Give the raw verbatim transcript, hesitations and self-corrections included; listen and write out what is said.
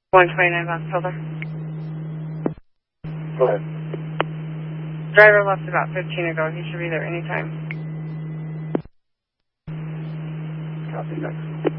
one twenty-nine Box Elder. Go ahead. Driver left about fifteen ago. He should be there anytime. Copy, next.